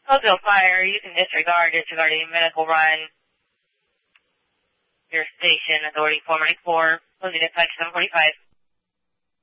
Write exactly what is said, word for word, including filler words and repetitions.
Hopeville Fire, you can disregard, disregarding medical run. Your station, authority four ninety-four, closing dispatch seven forty-five.